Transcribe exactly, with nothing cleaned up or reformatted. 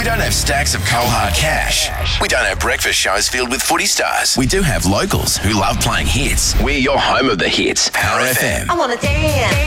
We don't have stacks of cold hard cash. We don't have breakfast shows filled with footy stars. We do have locals who love playing hits. We're your home of the hits. Power F M. I wanna dance.